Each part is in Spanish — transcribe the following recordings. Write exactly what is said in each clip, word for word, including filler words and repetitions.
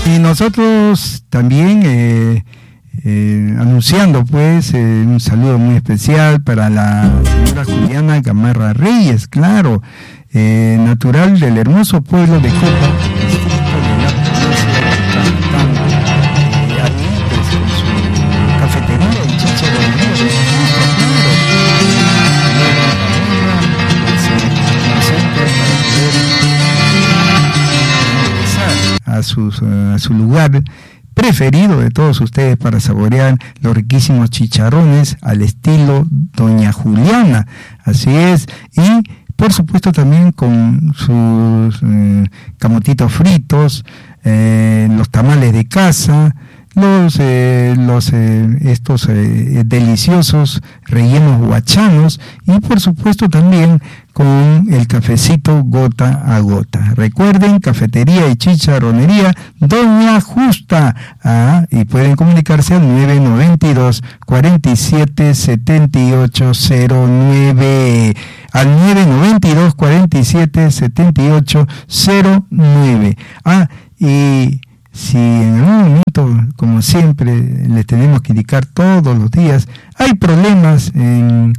Y nosotros también eh, eh, anunciando pues eh, un saludo muy especial para la señora Juliana Gamarra Reyes, claro, eh, natural del hermoso pueblo de Copa, distrito de la provincia de Tantán, eh, aquí pues con su cafetería y chicharonería de a su, a su lugar preferido de todos ustedes para saborear los riquísimos chicharrones al estilo Doña Juliana, así es, y por supuesto también con sus eh, camotitos fritos, eh, los tamales de casa, los eh, los eh, estos eh, deliciosos rellenos huachanos y por supuesto también con el cafecito gota a gota. Recuerden, cafetería y chicharronería Doña Justa, ah, y pueden comunicarse al nueve nueve dos, cuarenta y siete, setenta y ocho cero nueve, al nueve nueve dos, cuarenta y siete, setenta y ocho cero nueve. Ah, y si en algún momento, como siempre, les tenemos que indicar todos los días, hay problemas en,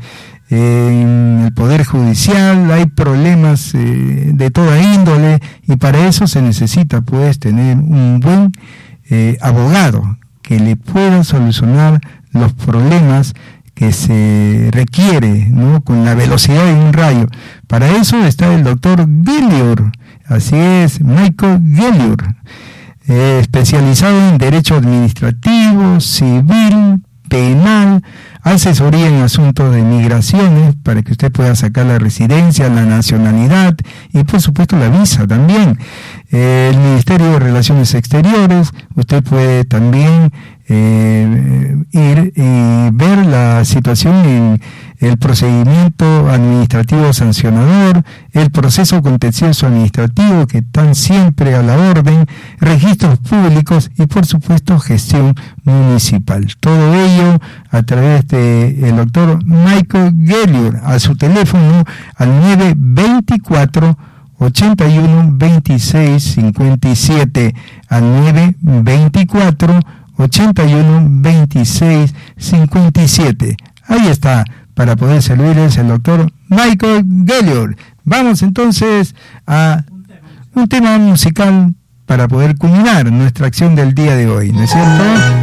en el Poder Judicial, hay problemas eh, de toda índole, y para eso se necesita pues tener un buen eh, abogado que le pueda solucionar los problemas que se requiere, ¿no?, con la velocidad de un rayo. Para eso está el doctor Gellior, así es, Michael Gellior. Eh, especializado en derecho administrativo, civil, penal, asesoría en asuntos de migraciones para que usted pueda sacar la residencia, la nacionalidad y por supuesto la visa también. Eh, el Ministerio de Relaciones Exteriores, usted puede también eh, ir y ver la situación en el procedimiento administrativo sancionador, el proceso contencioso administrativo que están siempre a la orden, registros públicos y por supuesto gestión municipal. Todo ello a través de el doctor Michael Gellior, a su teléfono al nueve veinticuatro, ochenta y uno, veintiséis cincuenta y siete, al nueve veinticuatro, ochenta y uno, veintiséis cincuenta y siete. Ahí está, para poder servirles el doctor Michael Gellior. Vamos entonces a un tema musical para poder culminar nuestra acción del día de hoy, ¿no es cierto?